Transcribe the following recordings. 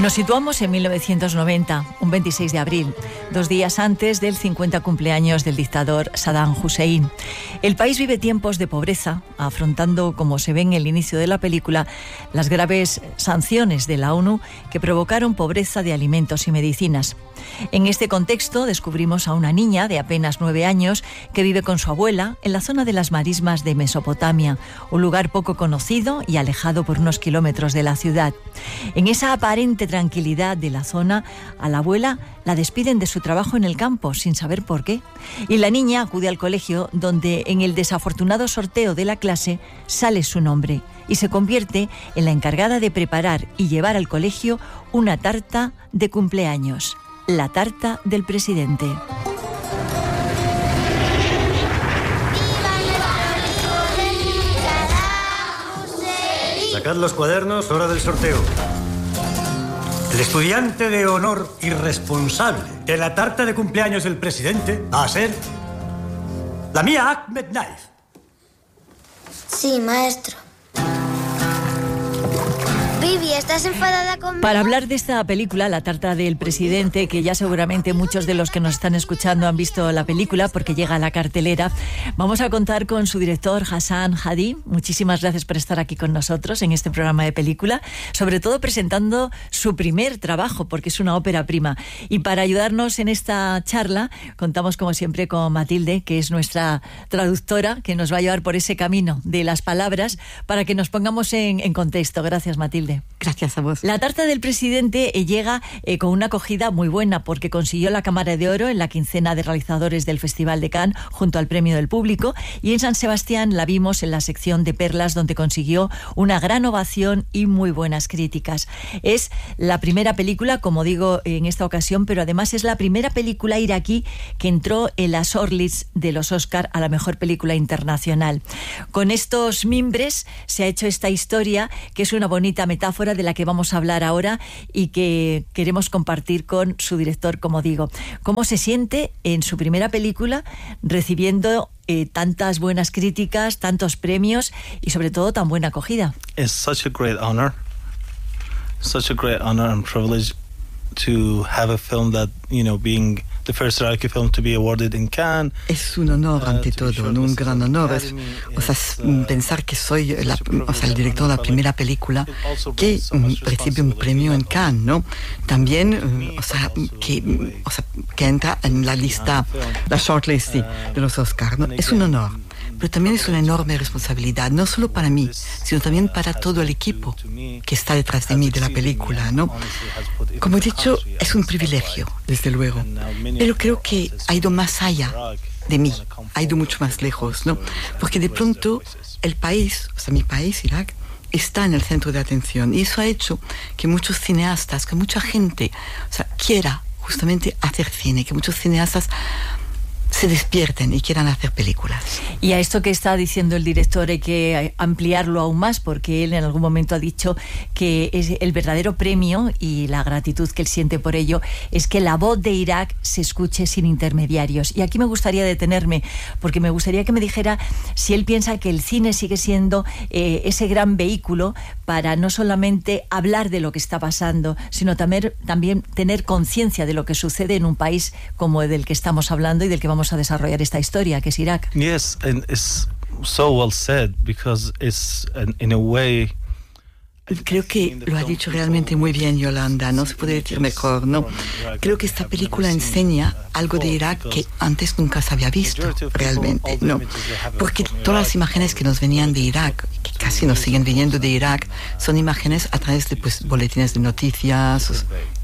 Nos situamos en 1990, un 26 de abril, 2 días antes del 50 cumpleaños del dictador Saddam Hussein. El país vive tiempos de pobreza, afrontando, como se ve en el inicio de la película, las graves sanciones de la ONU que provocaron pobreza de alimentos y medicinas. En este contexto descubrimos a una niña de apenas 9 años que vive con su abuela en la zona de las marismas de Mesopotamia, un lugar poco conocido y alejado por unos kilómetros de la ciudad. En esa aparente tranquilidad de la zona, a la abuela la despiden de su trabajo en el campo sin saber por qué. Y la niña acude al colegio donde en el desafortunado sorteo de la clase sale su nombre y se convierte en la encargada de preparar y llevar al colegio una tarta de cumpleaños, la tarta del presidente. Sacad los cuadernos, hora del sorteo. El estudiante de honor y responsable de la tarta de cumpleaños del presidente va a ser la mía Ahmed Naif. Sí, maestro. Vivi, ¿estás enfadada conmigo? Para hablar de esta película, La tarta del presidente, que ya seguramente muchos de los que nos están escuchando han visto la película porque llega a la cartelera, vamos a contar con su director, Hassan Hadi. Muchísimas gracias por estar aquí con nosotros en este programa de película, sobre todo presentando su primer trabajo, porque es una ópera prima. Y para ayudarnos en esta charla, contamos como siempre con Matilde, que es nuestra traductora, que nos va a llevar por ese camino de las palabras para que nos pongamos en contexto. Gracias, Matilde. Gracias a vos. La tarta del presidente llega con una acogida muy buena porque consiguió la Cámara de Oro en la quincena de realizadores del Festival de Cannes junto al Premio del Público, y en San Sebastián la vimos en la sección de perlas donde consiguió una gran ovación y muy buenas críticas. Es la primera película, como digo en esta ocasión, pero además es la primera película iraquí que entró en las shortlists de los Oscar a la mejor película internacional. Con estos mimbres se ha hecho esta historia, que es una bonita metáfora de la que vamos a hablar ahora y que queremos compartir con su director, como digo. ¿Cómo se siente en su primera película recibiendo tantas buenas críticas, tantos premios y sobre todo tan buena acogida? It's such a great honor and privilege to have a film that, being the first Iraqi film to be awarded in Cannes. Es un honor ante todo, un gran honor. Pensar que soy el director de la primera película que recibe un premio en Cannes, ¿no? También, que entra en la lista, la shortlist de los Oscars, ¿no? Es un honor. Pero también es una enorme responsabilidad, no solo para mí, sino también para todo el equipo que está detrás de mí, de la película, ¿no? Como he dicho, es un privilegio, desde luego, pero creo que ha ido más allá de mí, ha ido mucho más lejos, ¿no? Porque de pronto el país, mi país, Irak, está en el centro de atención, y eso ha hecho que muchos cineastas, que mucha gente, quiera justamente hacer cine, que muchos cineastas se despierten y quieran hacer películas. Y a esto que está diciendo el director hay que ampliarlo aún más, porque él en algún momento ha dicho que es el verdadero premio y la gratitud que él siente por ello es que la voz de Irak se escuche sin intermediarios. Y aquí me gustaría detenerme, porque me gustaría que me dijera si él piensa que el cine sigue siendo ese gran vehículo para no solamente hablar de lo que está pasando, sino también tener conciencia de lo que sucede en un país como el del que estamos hablando y del que vamos a desarrollar esta historia, que es Irak. Yes, and it's so well said because it's in a way. Creo que lo ha dicho realmente muy bien Yolanda, no se puede decir mejor, ¿no? Creo que esta película enseña algo de Irak que antes nunca se había visto, realmente, ¿no? Porque todas las imágenes que nos venían de Irak, que casi nos siguen viniendo de Irak, son imágenes a través de boletines de noticias,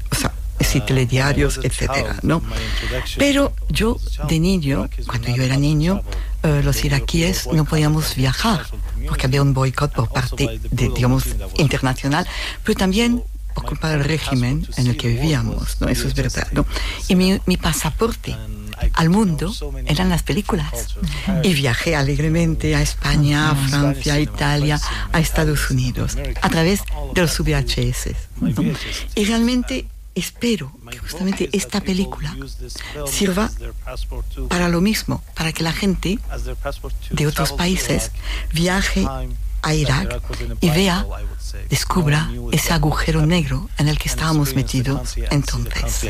telediarios, etcétera, ¿no? Pero yo, de niño, cuando yo era niño, los iraquíes no podíamos viajar porque había un boicot por parte internacional, pero también por culpa del régimen en el que vivíamos, ¿no? Eso es verdad, ¿no? Y mi pasaporte al mundo eran las películas. Y viajé alegremente a España, a Francia, a Italia, a Estados Unidos, a través de los VHS, ¿no? Y realmente espero que justamente esta película sirva para lo mismo, para que la gente de otros países viaje a Irak y vea, descubra ese agujero negro en el que estábamos metidos entonces.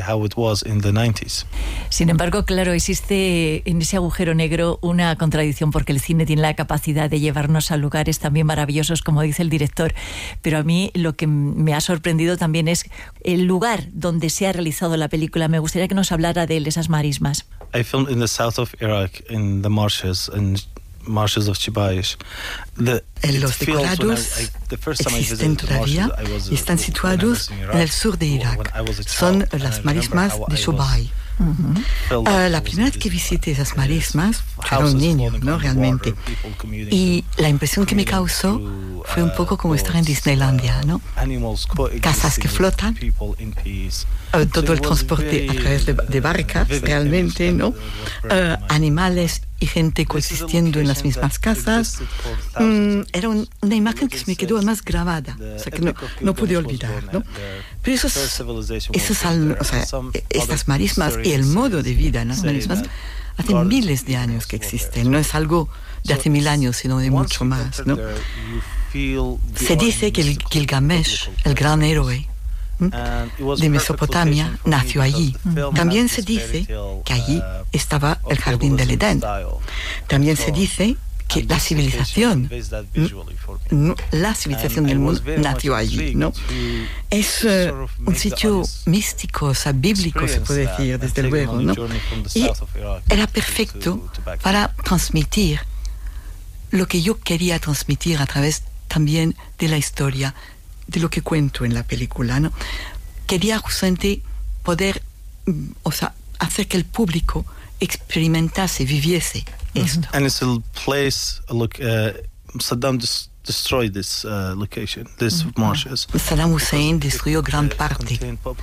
Sin embargo, claro, existe en ese agujero negro una contradicción, porque el cine tiene la capacidad de llevarnos a lugares también maravillosos, como dice el director, pero a mí lo que me ha sorprendido también es el lugar donde se ha realizado la película. Me gustaría que nos hablara de él, esas marismas. I filmed in the south of Iraq, in the marshes of Chibayish. Los decorados existen todavía y están situados en el sur de Irak. Son las marismas de Chubay. La primera vez que visité esas marismas, yo era un niño, ¿no? Realmente. Y la impresión que me causó fue un poco como estar en Disneylandia, ¿no? Casas que flotan, todo el transporte a través de barcas, realmente, ¿no? Animales y gente coexistiendo en las mismas casas. Era una imagen que se me quedó más grabada, o sea, que no pude olvidar, ¿no? Pero estas marismas y el modo de vida en las marismas hace miles de años que existen, no es algo de hace 1000 años, sino de mucho más, ¿no? Se dice que Gilgamesh, el gran héroe de Mesopotamia, nació allí. También se dice que allí estaba el jardín del Edén. También se dice que la civilización del mundo nació allí, ¿no? Es un sitio místico, o sea, bíblico, se puede decir, desde luego, ¿no? Y era perfecto para transmitir lo que yo quería transmitir a través también de la historia, de lo que cuento en la película, ¿no? Quería justamente poder, hacer que el público experimentase, viviese esto. And it's a place, Saddam destroyed this location, this marshes. Saddam Hussein destruyó gran parte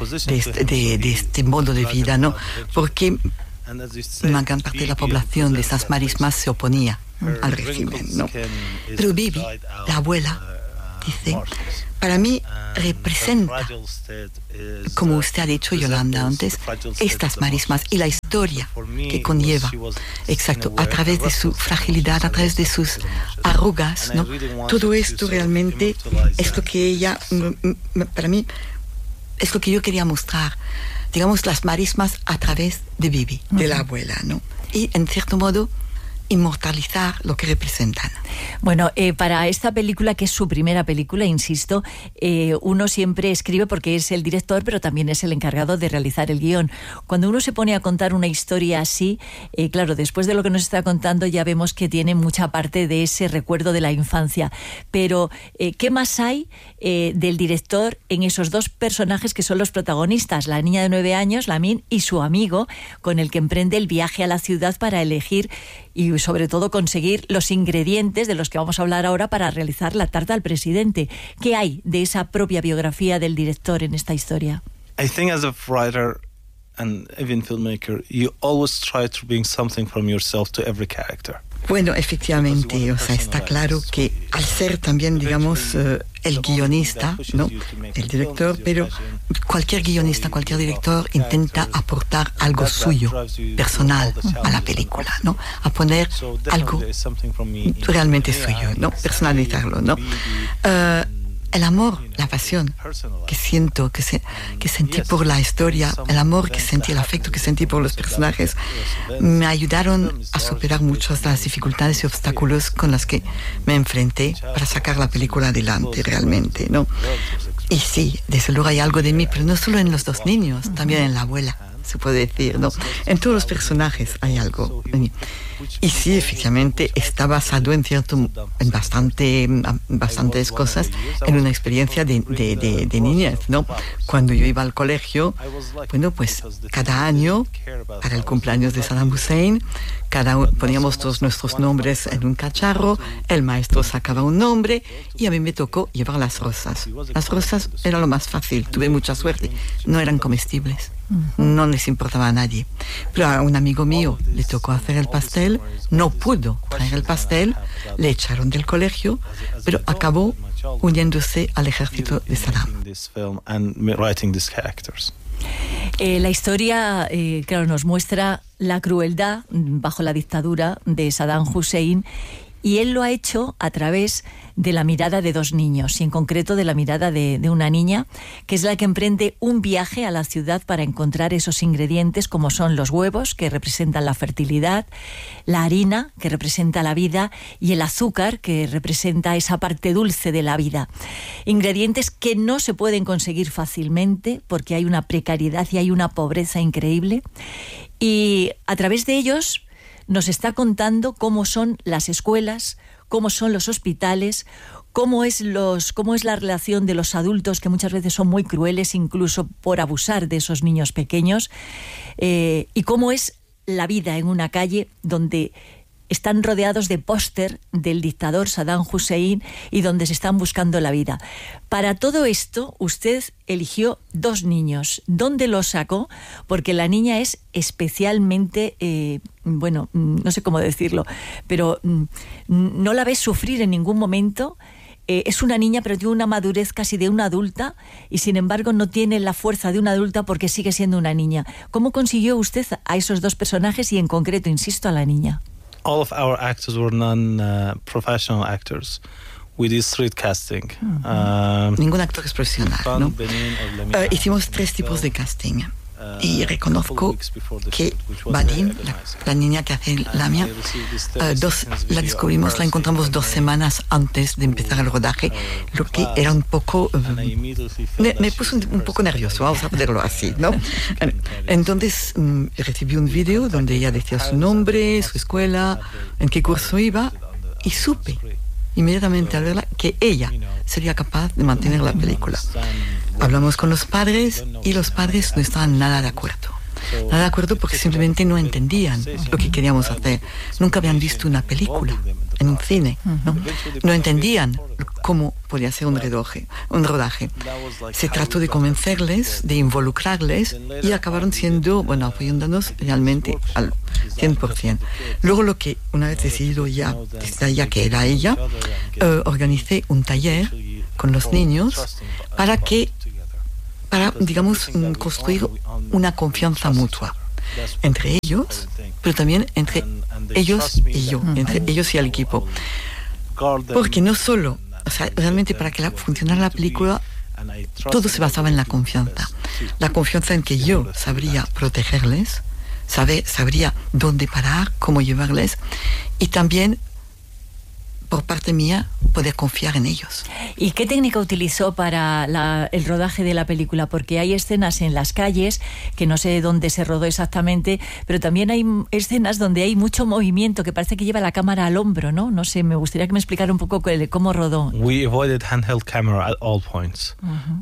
de este modo de vida, ¿no? Porque una gran parte de la población de esas marismas se oponía al régimen, ¿no? Pero Bibi, la abuela, dice, para mí representa, como usted ha dicho, Yolanda, antes, estas marismas y la historia que conlleva, exacto, a través de su fragilidad, a través de sus arrugas, ¿no? Todo esto realmente es lo que ella, para mí, es lo que yo quería mostrar, digamos, las marismas a través de Bibi, de la abuela, ¿no? Y, en cierto modo, inmortalizar lo que representan. Bueno, para esta película, que es su primera película, insisto, uno siempre escribe porque es el director, pero también es el encargado de realizar el guión. Cuando uno se pone a contar una historia así, claro, después de lo que nos está contando ya vemos que tiene mucha parte de ese recuerdo de la infancia. Pero, ¿qué más hay del director en esos dos personajes que son los protagonistas? La niña de 9 años, Lamin, y su amigo, con el que emprende el viaje a la ciudad para elegir y sobre todo conseguir los ingredientes de los que vamos a hablar ahora para realizar la tarta al presidente. ¿Qué hay de esa propia biografía del director en esta historia? I think as a writer and even filmmaker, you always try to bring something from yourself to every character. Bueno, efectivamente, o sea, está claro que al ser también, digamos, el guionista, ¿no? El director, pero cualquier guionista, cualquier director intenta aportar algo suyo, personal, a la película, ¿no? A poner algo realmente suyo, ¿no? Personalizarlo, ¿no? El amor, la pasión que siento, que sentí por la historia, el amor que sentí, el afecto que sentí por los personajes, me ayudaron a superar muchas de las dificultades y obstáculos con las que me enfrenté para sacar la película adelante realmente, ¿no? Y sí, desde luego hay algo de mí, pero no solo en los dos niños, también en la abuela, se puede decir, ¿no? En todos los personajes hay algo de mí. Y sí, efectivamente, está basado en bastantes cosas en una experiencia de niñez, ¿no? Cuando yo iba al colegio, bueno, pues cada año, para el cumpleaños de Saddam Hussein, poníamos todos nuestros nombres en un cacharro, el maestro sacaba un nombre y a mí me tocó llevar las rosas. Las rosas era lo más fácil, tuve mucha suerte, no eran comestibles. No les importaba a nadie. Pero a un amigo mío le tocó hacer el pastel, no pudo traer el pastel, le echaron del colegio, pero acabó uniéndose al ejército de Saddam. La historia, claro, nos muestra la crueldad bajo la dictadura de Saddam Hussein Y él lo ha hecho a través de la mirada de dos niños, y en concreto de la mirada de una niña, que es la que emprende un viaje a la ciudad para encontrar esos ingredientes, como son los huevos, que representan la fertilidad, la harina, que representa la vida, y el azúcar, que representa esa parte dulce de la vida. Ingredientes que no se pueden conseguir fácilmente porque hay una precariedad y hay una pobreza increíble. Y a través de ellos nos está contando cómo son las escuelas, cómo son los hospitales, cómo es la relación de los adultos, que muchas veces son muy crueles, incluso por abusar de esos niños pequeños, y cómo es la vida en una calle donde están rodeados de póster del dictador Saddam Hussein y donde se están buscando la vida. Para todo esto, usted eligió dos niños. ¿Dónde los sacó? Porque la niña es especialmente, no sé cómo decirlo, pero no la ves sufrir en ningún momento. Es una niña, pero tiene una madurez casi de una adulta, y sin embargo no tiene la fuerza de una adulta porque sigue siendo una niña. ¿Cómo consiguió usted a esos dos personajes y en concreto, insisto, a la niña? All of our actors were non-professional actors. We did street casting. Ningún actor es profesional, ¿no? Hicimos 3 tipos de casting. Y reconozco que Badin, la niña que hace Lamia, la descubrimos, la encontramos 2 semanas antes de empezar el rodaje, lo que era un poco... me puso un poco nervioso, vamos a ponerlo así, ¿no? Entonces recibí un video donde ella decía su nombre, su escuela, en qué curso iba, y supe inmediatamente al verla que ella sería capaz de mantener la película. Hablamos con los padres y los padres no estaban nada de acuerdo. Nada de acuerdo porque simplemente no entendían lo que queríamos hacer. Nunca habían visto una película en un cine, ¿no? No entendían cómo podía ser un rodaje. Se trató de convencerles, de involucrarles, y acabaron siendo, apoyándonos realmente al 100%. Luego lo que, una vez decidido ya que era ella, organicé un taller con los niños para digamos, construir una confianza mutua entre ellos, pero también entre ellos y yo, entre ellos y el equipo. Porque no solo, realmente para que funcionara la película, todo se basaba en la confianza. La confianza en que yo sabría protegerles, sabría dónde parar, cómo llevarles, y también, por parte mía, poder confiar en ellos. ¿Y qué técnica utilizó para el rodaje de la película? Porque hay escenas en las calles, que no sé dónde se rodó exactamente, pero también hay escenas donde hay mucho movimiento, que parece que lleva la cámara al hombro, ¿no? No sé, me gustaría que me explicara un poco cómo rodó. We avoided handheld camera at all points.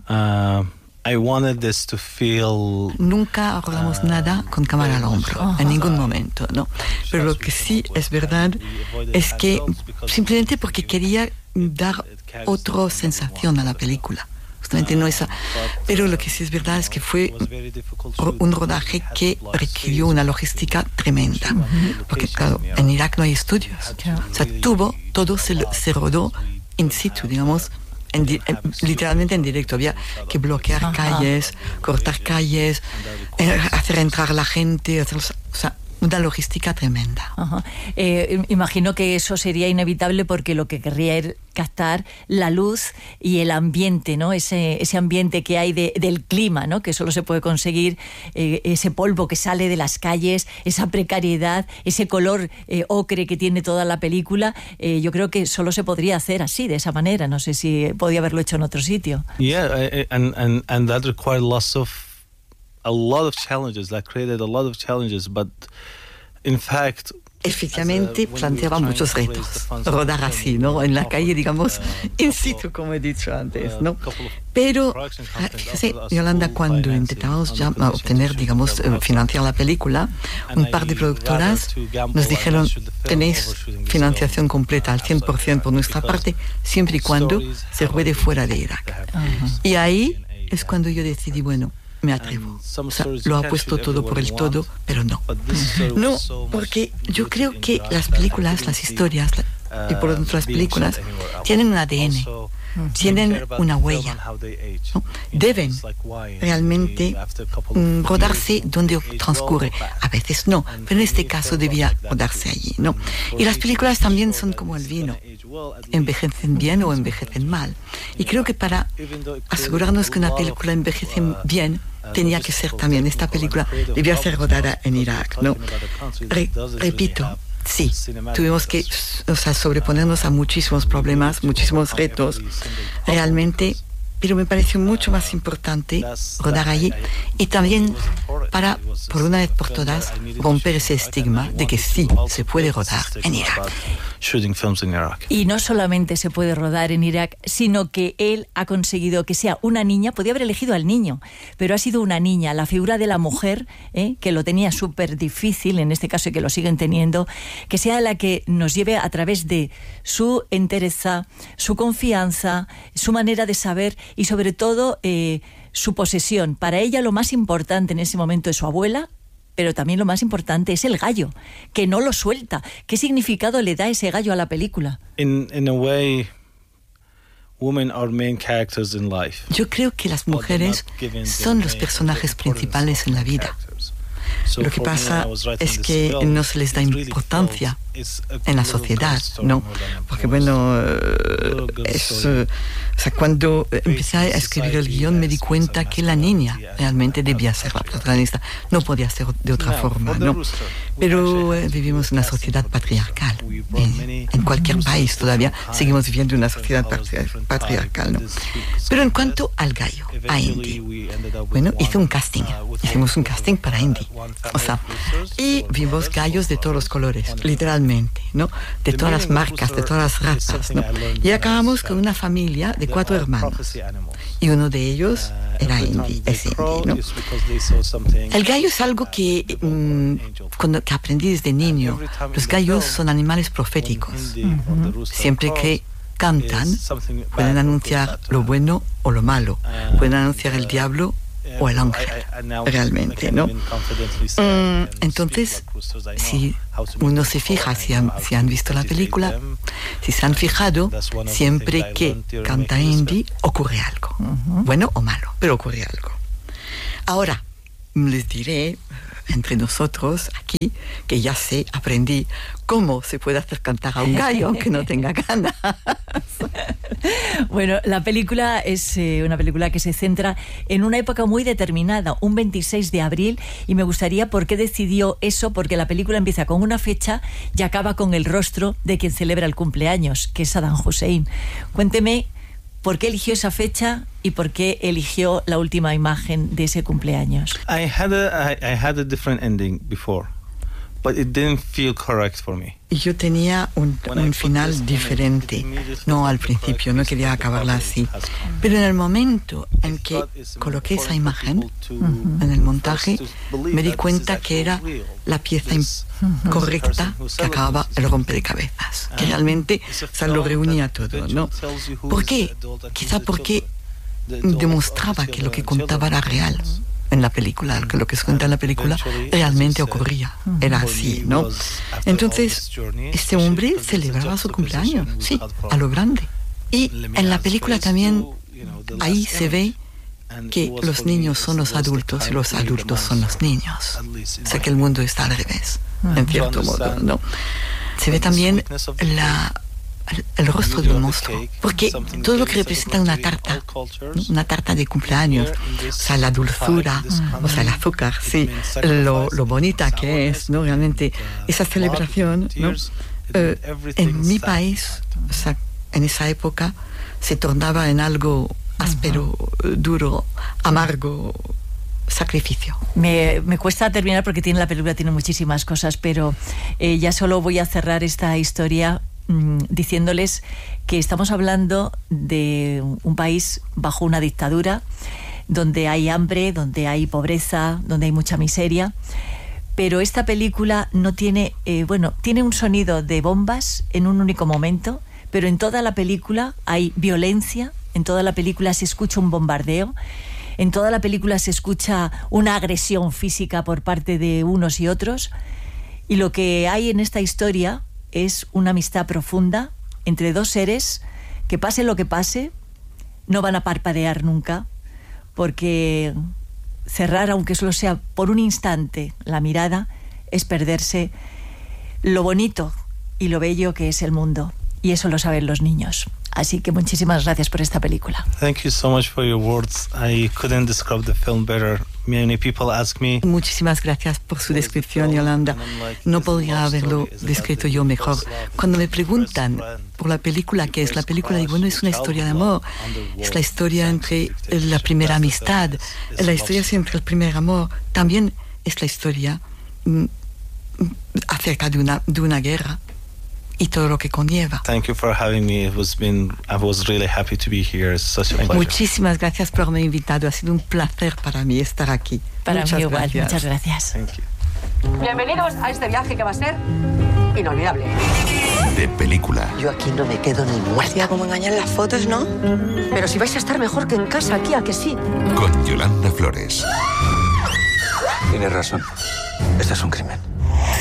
I wanted this to feel... Nunca rodamos nada con cámara al hombro, en ningún momento, ¿no? Pero lo que sí es verdad es que simplemente porque quería dar otra sensación a la película. Justamente no esa. Pero lo que sí es verdad es que fue un rodaje que requirió una logística tremenda. Porque, claro, en Irak no hay estudios. O sea, todo se rodó in situ, digamos, literalmente en directo. Había que bloquear calles, cortar calles, hacer entrar la gente, una logística tremenda. Imagino que eso sería inevitable porque lo que querría era captar la luz y el ambiente, ¿no? Ese ambiente que hay del clima, ¿no? Que solo se puede conseguir, ese polvo que sale de las calles, esa precariedad, ese color ocre que tiene toda la película. Yo creo que solo se podría hacer así, de esa manera. No sé si podía haberlo hecho en otro sitio. Yeah, and that required a lot of challenges, that created a lot of challenges, but in fact... Efectivamente, planteaba muchos retos, rodar así, ¿no? En la calle, digamos, in situ, como he dicho antes, ¿no? Pero, fíjese, Yolanda, cuando intentábamos ya obtener, digamos, financiar la película, un par de productoras nos dijeron, tenéis financiación completa al 100% por nuestra parte, siempre y cuando se ruede fuera de Irak. Y ahí es cuando yo decidí, bueno, me atrevo. O sea, lo apuesto todo por el todo, pero no. No, porque yo creo que las películas, las historias, y por lo tanto las películas, tienen un ADN. tienen una huella, ¿no? Deben realmente rodarse donde transcurre. A veces no, pero en este caso debía rodarse allí, ¿no? Y las películas también son como el vino, envejecen bien o envejecen mal. Y creo que para asegurarnos que una película envejece bien, tenía que ser también, esta película debía ser rodada en Irak, ¿no? Repito, sí, tuvimos que sobreponernos a muchísimos problemas, muchísimos retos, realmente, pero me pareció mucho más importante rodar allí y también para, por una vez por todas, romper ese estigma de que sí se puede rodar en Irak. Y no solamente se puede rodar en Irak, sino que él ha conseguido que sea una niña. Podía haber elegido al niño, pero ha sido una niña, la figura de la mujer, que lo tenía súper difícil, en este caso, y que lo siguen teniendo, que sea la que nos lleve a través de su entereza, su confianza, su manera de saber y sobre todo su posesión. Para ella lo más importante en ese momento es su abuela, pero también lo más importante es el gallo, que no lo suelta. ¿Qué significado le da ese gallo a la película? In a way, women are main characters in life. Yo creo que las mujeres son los personajes principales en la vida. Lo que pasa es que no se les da importancia en la sociedad, ¿no? Porque bueno, cuando empecé a escribir el guión me di cuenta que la niña realmente debía ser la protagonista, no podía ser de otra forma, ¿no? Pero vivimos en una sociedad patriarcal, en cualquier país todavía seguimos viviendo en una sociedad patriarcal, ¿no? Pero en cuanto al gallo, a Indy, bueno, hicimos un casting para Indy, y vimos gallos de todos los colores, literalmente, ¿no? De todas las marcas, de todas las razas, ¿no? Y acabamos con una familia de 4 hermanos. Y uno de ellos era Indy, ¿no? El gallo es algo que que aprendí desde niño. Los gallos son animales proféticos. Siempre que cantan, pueden anunciar lo bueno o lo malo. Pueden anunciar el diablo o el ángel, realmente, ¿no? Entonces, si uno se fija, si han visto la película, si se han fijado, siempre que canta Indy, ocurre algo, bueno o malo, pero ocurre algo. Ahora, les diré, entre nosotros aquí, que ya aprendí cómo se puede hacer cantar a un gallo aunque no tenga ganas. Bueno, la película es una película que se centra en una época muy determinada, un 26 de abril, y me gustaría por qué decidió eso, porque la película empieza con una fecha y acaba con el rostro de quien celebra el cumpleaños, que es Saddam Hussein. Cuénteme por qué eligió esa fecha y por qué eligió la última imagen de ese cumpleaños. I had a different ending before, but it didn't feel correct for me. Yo tenía un final diferente. No al principio, no quería acabarla así. Pero en el momento en que coloqué esa imagen en el montaje, me di cuenta que era la pieza correcta que acababa el rompecabezas, que realmente lo reunía todo, ¿no? ¿Por qué? Quizá porque demostraba que lo que contaba era real en la película, que lo que se cuenta en la película realmente ocurría, era así, ¿no? Entonces, este hombre celebraba su cumpleaños, sí, a lo grande. Y en la película también, ahí se ve que los niños son los adultos y los adultos son los niños. O sea que el mundo está al revés, en cierto modo, ¿no? Se ve también el rostro de un monstruo, porque todo lo que representa una tarta, ¿no? Una tarta de cumpleaños, o sea, la dulzura, o sea, el azúcar, sí, lo bonita que es, ¿no? Realmente esa celebración, ¿no? En mi país, o sea, en esa época, se tornaba en algo áspero, duro, amargo, sacrificio. Me cuesta terminar porque la película tiene muchísimas cosas, pero ya solo voy a cerrar esta historia diciéndoles que estamos hablando de un país bajo una dictadura, donde hay hambre, donde hay pobreza, donde hay mucha miseria, pero esta película no tiene, tiene un sonido de bombas en un único momento, pero en toda la película hay violencia, en toda la película se escucha un bombardeo, en toda la película se escucha una agresión física por parte de unos y otros, y lo que hay en esta historia es una amistad profunda entre dos seres que, pase lo que pase, no van a parpadear nunca, porque cerrar, aunque solo sea por un instante, la mirada es perderse lo bonito y lo bello que es el mundo. Y eso lo saben los niños. Así que muchísimas gracias por esta película. Thank you so much for your words. I couldn't describe the film better. Many people ask me. Muchísimas gracias por su descripción, Yolanda. No podría haberlo descrito yo mejor. Cuando me preguntan por la película, ¿qué es la película? Digo, bueno, es una historia de amor. Es la historia entre la primera amistad, la historia entre el primer amor. También es la historia acerca de una guerra y todo lo que conlleva. Thank you for having me. I was really happy to be here. It's such a pleasure. Muchísimas gracias por haberme invitado. Ha sido un placer para mí estar aquí. Para mí igual. Muchas gracias. Thank you. Bienvenidos a este viaje que va a ser inolvidable. De película. Yo aquí no me quedo ni muerta. Hacía como engañar las fotos, ¿no? Pero si vais a estar mejor que en casa aquí, ¿a que sí? Con Yolanda Flores. Tienes razón. Este es un crimen.